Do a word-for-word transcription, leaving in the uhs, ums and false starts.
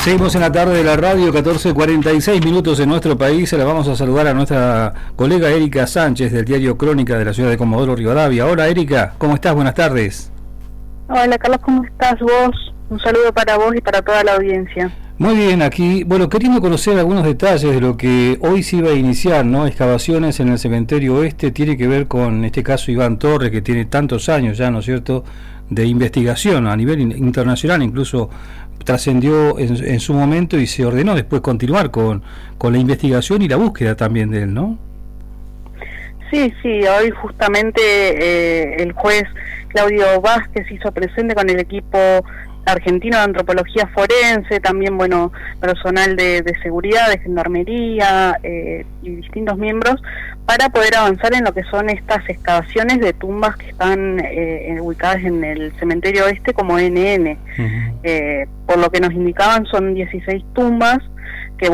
Seguimos en la tarde de la radio, catorce cuarenta y seis minutos en nuestro país. Se la vamos a saludar a nuestra colega Erika Sánchez del diario Crónica de la ciudad de Comodoro Rivadavia. Hola Erika, ¿cómo estás? Buenas tardes. Hola Carlos, ¿cómo estás vos? Un saludo para vos y para toda la audiencia. Muy bien, aquí, bueno, queriendo conocer algunos detalles de lo que hoy se iba a iniciar, ¿no? Excavaciones en el cementerio oeste, tiene que ver con, en este caso, Iván Torres, que tiene tantos años ya, ¿no es cierto?, de investigación a nivel internacional, incluso trascendió en, en su momento y se ordenó después continuar con, con la investigación y la búsqueda también de él, ¿no? Sí, sí, hoy justamente eh, el juez Claudio Vázquez hizo presente con el equipo argentino de antropología forense, también, bueno, personal de, de seguridad, de gendarmería eh, y distintos miembros, para poder avanzar en lo que son estas excavaciones de tumbas que están eh, ubicadas en el cementerio oeste como N N. Uh-huh. eh, por lo que nos indicaban son dieciséis tumbas,